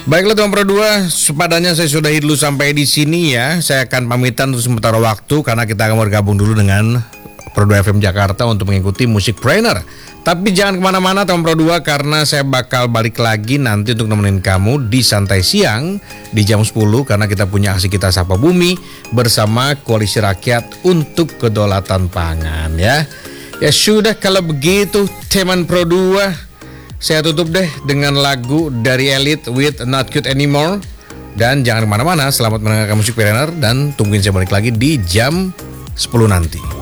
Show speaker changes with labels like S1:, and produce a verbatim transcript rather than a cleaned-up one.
S1: Baiklah teman Pro dua, sepadanya saya sudahi dulu sampai di sini ya. Saya akan pamitan untuk sementara waktu karena kita akan bergabung dulu dengan Pro dua F M Jakarta untuk mengikuti Musikpreneur. Tapi jangan kemana-mana teman Pro dua karena saya bakal balik lagi nanti untuk nemenin kamu di Santai Siang di jam sepuluh karena kita punya aksi Kita Sapa Bumi bersama Koalisi Rakyat untuk Kedaulatan Pangan ya. Ya sudah kalau begitu teman Pro dua. Saya tutup deh dengan lagu dari Elite with Not Cute Anymore. Dan jangan kemana-mana, selamat mendengarkan Musikpreneur dan tungguin saya balik lagi di jam sepuluh nanti.